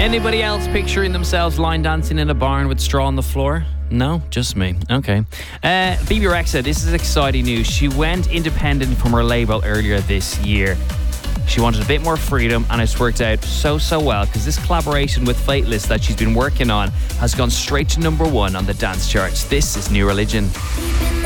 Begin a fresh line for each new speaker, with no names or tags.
Anybody else picturing themselves line dancing in a barn with straw on the floor? No, just me. Okay. Bebe Rexha, this is exciting news. She went independent from her label earlier this year. She wanted a bit more freedom, and it's worked out so well, because this collaboration with Fateless that she's been working on has gone straight to number 1 on the dance charts. This is New Religion.